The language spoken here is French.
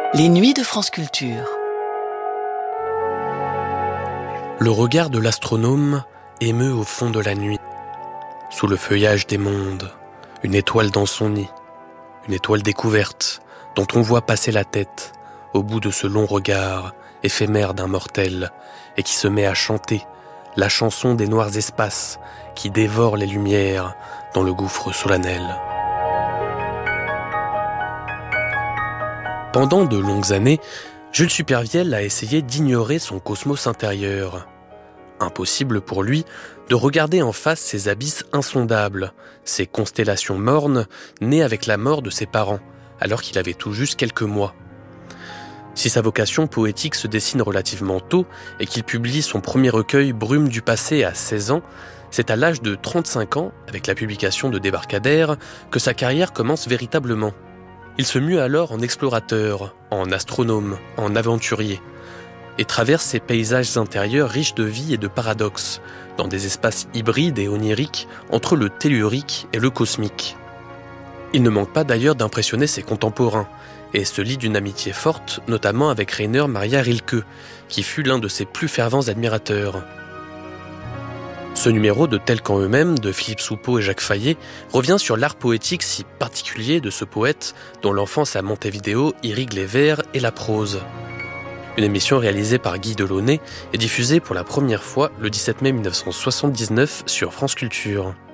Les nuits de France Culture. Le regard de l'astronome émeut au fond de la nuit. Sous le feuillage des mondes, une étoile dans son nid, une étoile découverte, dont on voit passer la tête au bout de ce long regard éphémère d'un mortel, et qui se met à chanter la chanson des noirs espaces qui dévorent les lumières dans le gouffre solennel. Pendant de longues années, Jules Supervielle a essayé d'ignorer son cosmos intérieur. Impossible pour lui de regarder en face ces abysses insondables, ces constellations mornes nées avec la mort de ses parents, alors qu'il avait tout juste quelques mois. Si sa vocation poétique se dessine relativement tôt et qu'il publie son premier recueil Brume du passé à 16 ans, c'est à l'âge de 35 ans, avec la publication de Débarcadère, que sa carrière commence véritablement. Il se mue alors en explorateur, en astronome, en aventurier, et traverse ces paysages intérieurs riches de vie et de paradoxes, dans des espaces hybrides et oniriques entre le tellurique et le cosmique. Il ne manque pas d'ailleurs d'impressionner ses contemporains, et se lie d'une amitié forte, notamment avec Rainer Maria Rilke, qui fut l'un de ses plus fervents admirateurs. Ce numéro de Tels qu'en eux-mêmes, de Philippe Soupeau et Jacques Fayet, revient sur l'art poétique si particulier de ce poète dont l'enfance à Montevideo irrigue les vers et la prose. Une émission réalisée par Guy Delaunay et diffusée pour la première fois le 17 mai 1979 sur France Culture.